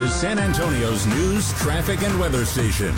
is San Antonio's news, traffic, and weather station.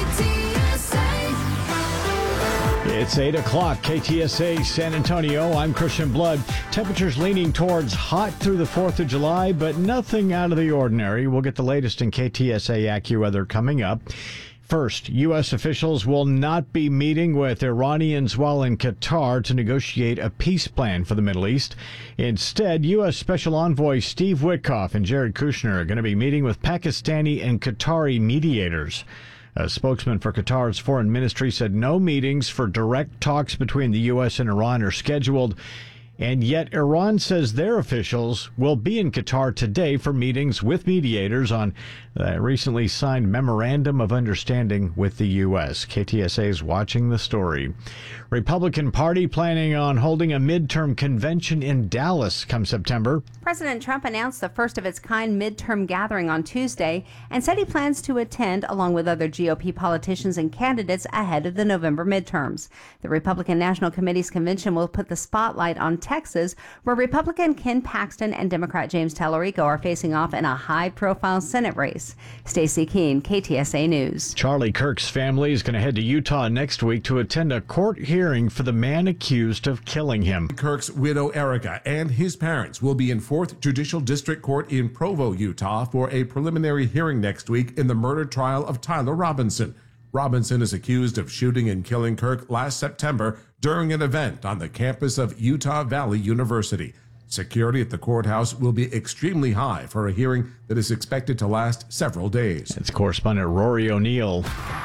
It's 8 o'clock, KTSA San Antonio. I'm Christian Blood. Temperatures leaning towards hot through the 4th of July, but nothing out of the ordinary. We'll get the latest in KTSA AccuWeather coming up. First, U.S. officials will not be meeting with Iranians while in Qatar to negotiate a peace plan for the Middle East. Instead, U.S. Special Envoy Steve Witkoff and Jared Kushner are going to be meeting with Pakistani and Qatari mediators. A spokesman for Qatar's foreign ministry said no meetings for direct talks between the U.S. and Iran are scheduled. And yet Iran says their officials will be in Qatar today for meetings with mediators on the recently signed Memorandum of Understanding with the U.S. KTSA is watching the story. Republican Party planning on holding a midterm convention in Dallas come September. President Trump announced the first of its kind midterm gathering on Tuesday and said he plans to attend along with other GOP politicians and candidates ahead of the November midterms. The Republican National Committee's convention will put the spotlight on Texas, where Republican Ken Paxton and Democrat James Tallarico are facing off in a high-profile Senate race. Stacey Keene, KTSA News. Charlie Kirk's family is going to head to Utah next week to attend a court hearing for the man accused of killing him. Kirk's widow Erica and his parents will be in 4th Judicial District Court in Provo, Utah for a preliminary hearing next week in the murder trial of Tyler Robinson. Robinson is accused of shooting and killing Kirk last September during an event on the campus of Utah Valley University. Security at the courthouse will be extremely high for a hearing that is expected to last several days. It's correspondent Rory O'Neill.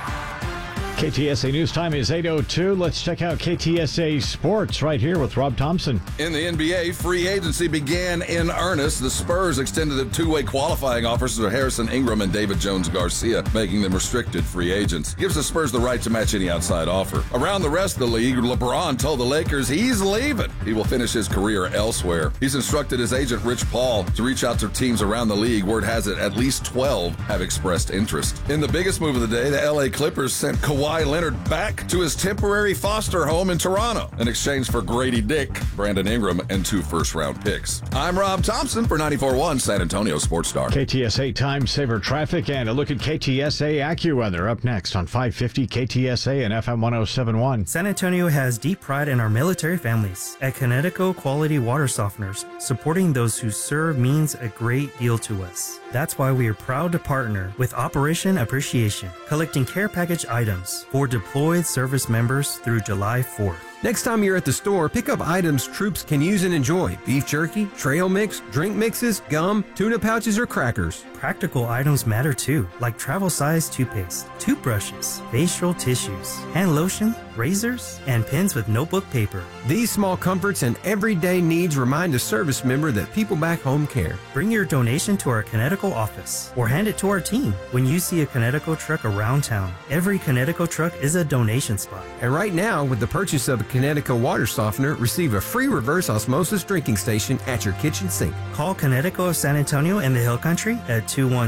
KTSA News Time is 8:02. Let's check out KTSA Sports right here with Rob Thompson. In the NBA, free agency began in earnest. The Spurs extended the two-way qualifying offers to Harrison Ingram and David Jones-Garcia, making them restricted free agents. Gives the Spurs the right to match any outside offer. Around the rest of the league, LeBron told the Lakers he's leaving. He will finish his career elsewhere. He's instructed his agent, Rich Paul, to reach out to teams around the league. Word has it at least 12 have expressed interest. In the biggest move of the day, the LA Clippers sent Kawhi Leonard back to his temporary foster home in Toronto in exchange for Grady Dick, Brandon Ingram, and 2 first-round picks. I'm Rob Thompson for 94.1 San Antonio Sports Star. KTSA Time Saver Traffic and a look at KTSA AccuWeather up next on 550 KTSA and FM 107.1. San Antonio has deep pride in our military families. At Connecticut Quality Water Softeners, supporting those who serve means a great deal to us. That's why we are proud to partner with Operation Appreciation, collecting care package items for deployed service members through July 4th. Next time you're at the store, pick up items troops can use and enjoy. Beef jerky, trail mix, drink mixes, gum, tuna pouches, or crackers. Practical items matter too, like travel-size toothpaste, toothbrushes, facial tissues, hand lotion, razors, and pens with notebook paper. These small comforts and everyday needs remind a service member that people back home care. Bring your donation to our Connecticut office or hand it to our team when you see a Connecticut truck around town. Every Connecticut truck is a donation spot. And right now, with the purchase of a Connecticut water softener, receive a free reverse osmosis drinking station at your kitchen sink. Call Connecticut of San Antonio and the Hill Country at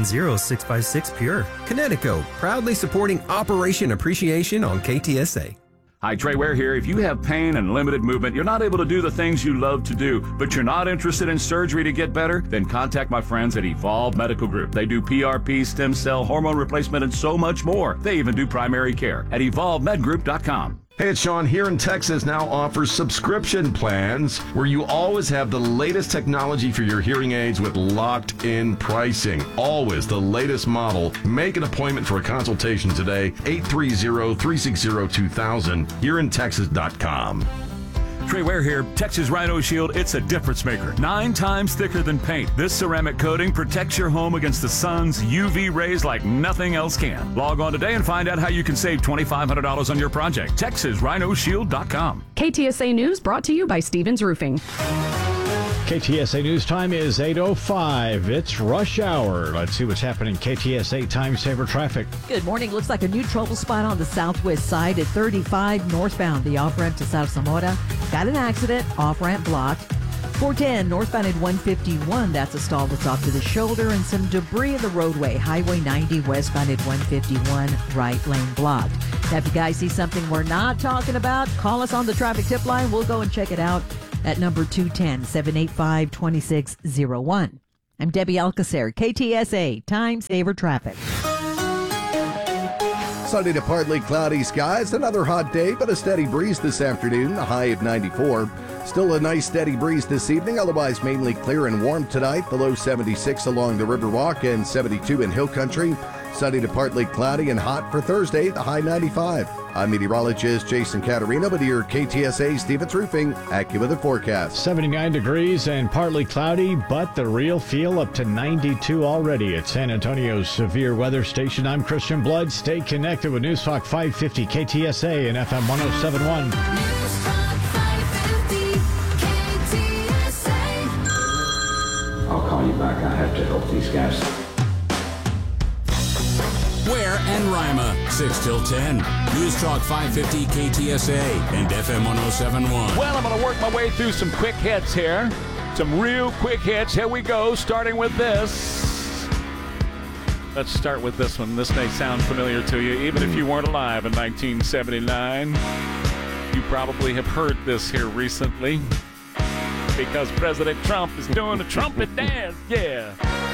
210-656-PURE. Connecticut, proudly supporting Operation Appreciation on KTSA. Hi, Trey Ware here. If you have pain and limited movement, you're not able to do the things you love to do, but you're not interested in surgery to get better, then contact my friends at Evolve Medical Group. They do PRP, stem cell, hormone replacement, and so much more. They even do primary care at evolvemedgroup.com. Hey, it's Sean. Here in Texas now offers subscription plans where you always have the latest technology for your hearing aids with locked-in pricing. Always the latest model. Make an appointment for a consultation today, 830-360-2000, hereinTexas.com. Trey Ware here. Texas Rhino Shield, it's a difference maker. 9 times thicker than paint. This ceramic coating protects your home against the sun's UV rays like nothing else can. Log on today and find out how you can save $2,500 on your project. TexasRhinoShield.com. KTSA News brought to you by Stevens Roofing. KTSA News Time is 8:05. It's rush hour. Let's see what's happening. KTSA Time Saver Traffic. Good morning. Looks like a new trouble spot on the southwest side at 35 northbound, the off-ramp to South Zamora. Got an accident, off-ramp blocked. 410 northbound at 151. That's a stall that's off to the shoulder and some debris in the roadway. Highway 90 westbound at 151, right lane blocked. Now, if you guys see something we're not talking about, call us on the traffic tip line. We'll go and check it out at number 210-785-2601. I'm Debbie Alcacer, KTSA Time Saver Traffic. Sunny to partly cloudy skies. Another hot day, but a steady breeze this afternoon, a high of 94. Still a nice steady breeze this evening, otherwise mainly clear and warm tonight. The low 76 along the Riverwalk and 72 in Hill Country. Sunny to partly cloudy and hot for Thursday, the high 95. I'm meteorologist Jason Caterina with your KTSA Stevens Roofing AccuWeather forecast. 79 degrees and partly cloudy, but the real feel up to 92 already at San Antonio's severe weather station. I'm Christian Blood. Stay connected with News Talk 550 KTSA and FM 107.1. News Talk 550 KTSA. I'll call you back. I have to help these guys. Ware and Rima, 6 till 10. News Talk 550 KTSA and FM 107.1. Well, I'm going to work my way through some quick hits here. Some real quick hits. Here we go, starting with this. Let's start with this one. This may sound familiar to you, even if you weren't alive in 1979. You probably have heard this here recently because President Trump is doing a trumpet dance. Yeah.